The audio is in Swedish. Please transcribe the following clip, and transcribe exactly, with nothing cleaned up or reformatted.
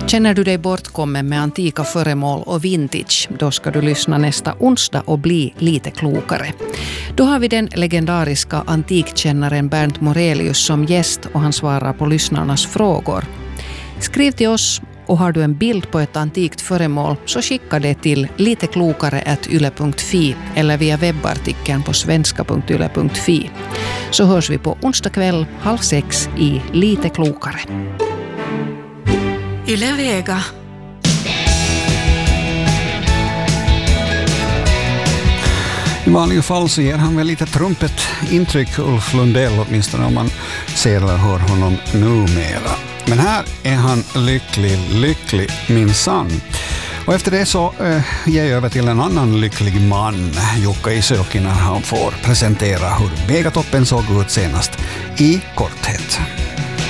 Känner du dig bortkommen med antika föremål och vintage, då ska du lyssna nästa onsdag och bli lite klokare. Då har vi den legendariska antikkännaren Bernt Morelius som gäst och han svarar på lyssnarnas frågor. Skriv till oss och har du en bild på ett antikt föremål så skicka det till liteklokare at yle punkt fi eller via webbartikeln på svenska punkt yle punkt fi. Så hörs vi på onsdag kväll halv sex i Lite klokare. Yle Vega. I vanliga fall så ger han väl lite trumpet intryck, Ulf Lundell, åtminstone om man ser eller hör honom numera. Men här är han lycklig, lycklig minsann. Och efter det så eh, ger jag över till en annan lycklig man, Jukka Isojoki, när han får presentera hur Vegatoppen såg ut senast i korthet.